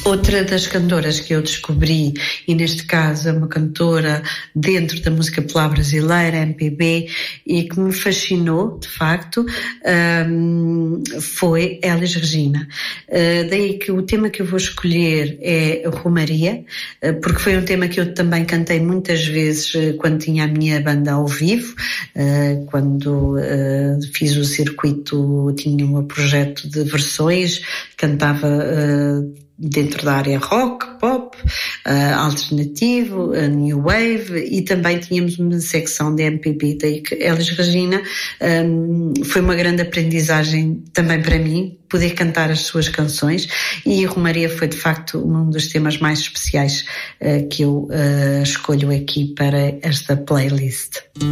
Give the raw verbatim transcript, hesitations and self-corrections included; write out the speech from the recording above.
Outra das cantoras que eu descobri, e neste caso é uma cantora dentro da música popular brasileira, M P B, e que me fascinou, de facto, um, foi Elis Regina. Uh, daí que o tema que eu vou escolher é Romaria, uh, porque foi um tema que eu também cantei muitas vezes uh, quando tinha a minha banda ao vivo, uh, quando uh, fiz o circuito, tinha um projeto de versões, cantava uh, dentro da área rock, pop, uh, alternativo, uh, new wave, e também tínhamos uma secção de M P B. Daí que Elis Regina um, foi uma grande aprendizagem também para mim, poder cantar as suas canções, e Romaria foi de facto um dos temas mais especiais uh, que eu uh, escolho aqui para esta playlist.